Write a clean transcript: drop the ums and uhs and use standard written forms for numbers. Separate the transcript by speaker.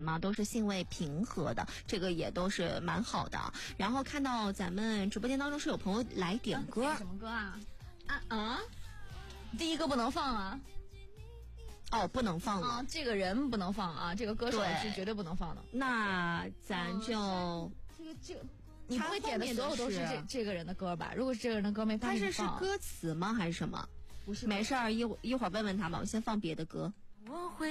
Speaker 1: 嘛，都是性味平和的，这个也都是蛮好的。然后看到咱们直播间当中是有朋友来点歌，
Speaker 2: 什么歌啊？第一个不能放啊。
Speaker 1: 不能放了
Speaker 2: 这个人不能放啊，这个歌手是绝对不能放的。
Speaker 1: 那咱就
Speaker 2: 这个你不会点的所有都是这个人的歌吧？如果是这个人的歌没放，
Speaker 1: 他是歌词吗还是什么？
Speaker 2: 不是，
Speaker 1: 没事儿，一会儿问问他吧。我先放别的歌。